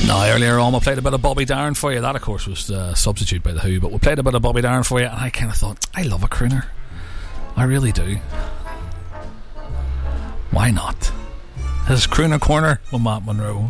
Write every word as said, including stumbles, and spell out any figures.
Now, earlier on we played a bit of Bobby Darin for you. That, of course, was uh, Substitute by The Who, but we played a bit of Bobby Darin for you, and I kind of thought, I love a crooner. I really do. Why not? This is Crooner Corner with Matt Monroe.